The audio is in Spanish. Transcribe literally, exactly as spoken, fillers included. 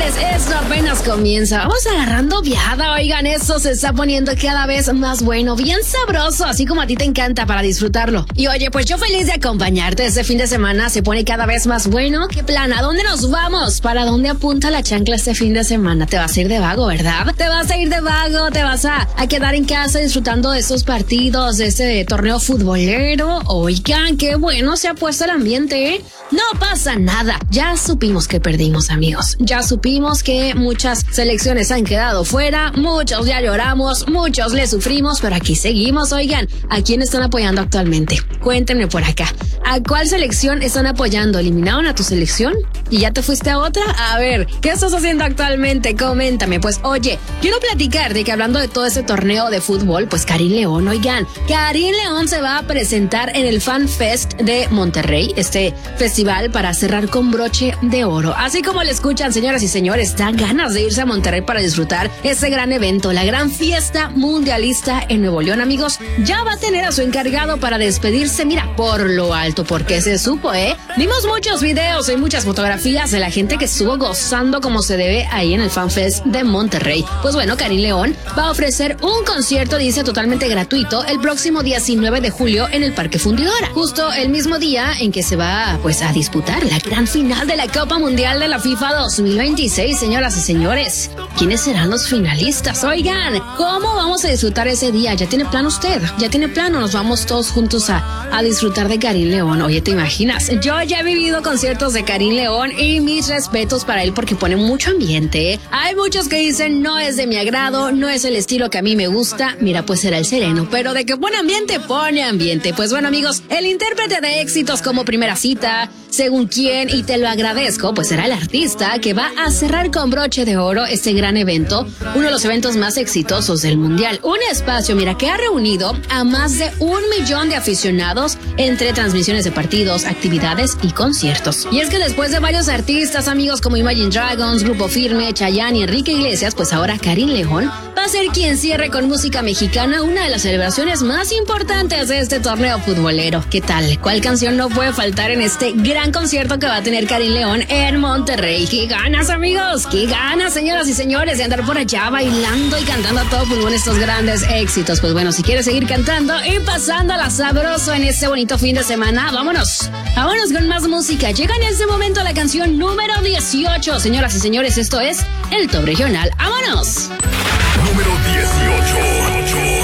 señores, esto apenas comienza. Vamos agarrando viada, oigan, esto se está poniendo cada vez más bueno, bien sabroso, así como a ti te encanta para disfrutarlo. Y oye, pues yo feliz de acompañarte. Este fin de semana se pone cada vez más bueno. ¿Qué plan? ¿A dónde nos vamos? ¿Para dónde apunta la chancla este fin de semana? Te vas a ir de vago, ¿verdad? Te vas a ir de vago, te vas a, a quedar en casa disfrutando de estos partidos, de este torneo futbolero. Oigan, qué bueno se ha puesto el ambiente, ¿eh? No pasa nada. Ya supimos que perdimos, amigos. Ya supimos que muchas selecciones han quedado fuera, muchos ya lloramos, muchos le sufrimos, pero aquí seguimos. Oigan, ¿a quién están apoyando actualmente? Cuéntenme por acá. ¿A cuál selección están apoyando? ¿Eliminaron a tu selección? ¿Y ya te fuiste a otra? A ver, ¿qué estás haciendo actualmente? Coméntame. Pues oye, quiero platicar de que hablando de todo ese torneo de fútbol, pues Karim León, oigan, Karim León se va a presentar en el Fan Fest de Monterrey, este festival para cerrar con broche de oro. Así como le escuchan, señoras y señores, dan ganas de irse a Monterrey para disfrutar este gran evento, la gran fiesta mundialista en Nuevo León, amigos. Ya va a tener a su encargado para despedirse, mira, por lo alto, porque se supo, ¿eh? Vimos muchos videos y muchas fotografías de la gente que estuvo gozando como se debe ahí en el Fan Fest de Monterrey. Pues bueno, Karim León va a ofrecer un concierto, dice, totalmente gratuito el próximo diecinueve de julio en el Parque Fundidora, justo el mismo día en que se va pues a disputar la gran final de la Copa Mundial de la FIFA dos mil veintiséis, señoras y señores. ¿Quiénes serán los finalistas? Oigan, ¿cómo vamos a disfrutar ese día? ¿Ya tiene plan usted? ¿Ya tiene plan o nos vamos todos juntos a, a disfrutar de Karim León? Oye, ¿te imaginas? Yo ya he vivido conciertos de Karim León y mis respetos para él porque pone mucho ambiente, ¿eh? Hay muchos que dicen no es de mi agrado, no es el estilo que a mí me gusta. Mira, pues será el sereno, pero de que pone ambiente, pone ambiente. Pues bueno, amigos, el intérprete de éxitos como Primera Cita, Según Quién y Te Lo Agradezco, pues será el artista que va a cerrar con broche de oro este gran evento, uno de los eventos más exitosos del mundial. Un espacio, mira, que ha reunido a más de un millón de aficionados entre transmisiones de partidos, actividades y conciertos. Y es que después de varios artistas, amigos, como Imagine Dragons, Grupo Firme, Chayanne y Enrique Iglesias, pues ahora Karim León va a ser quien cierre con música mexicana una de las celebraciones más importantes de este torneo futbolero. ¿Qué tal? ¿Cuál canción no puede faltar en este gran concierto que va a tener Karim León en Monterrey? ¡Qué ganas, amigos! ¡Qué ganas, señoras y señores, de andar por allá bailando y cantando a todo pulmón estos grandes éxitos! Pues bueno, si quieres seguir cantando y pasándola sabroso en este bonito fin de semana, vámonos. Vámonos con más música. Llega en este momento la canción número dieciocho. Señoras y señores, esto es el Top Regional. ¡Vámonos!